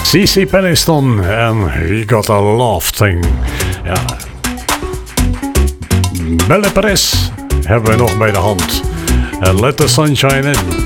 CC Peniston en We Got a Love Thing. Ja. Belle Perez hebben we nog bij de hand. En Let the Sunshine In.